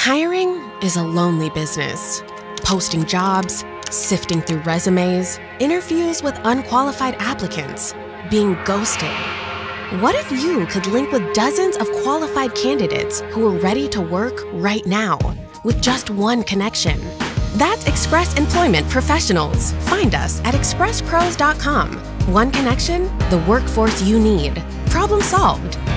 Hiring is a lonely business. Posting jobs, sifting through resumes, interviews with unqualified applicants, being ghosted. What if you could link with dozens of qualified candidates who are ready to work right now with just one connection? That's Express Employment Professionals. Find us at expresspros.com. One connection, the workforce you need. Problem solved.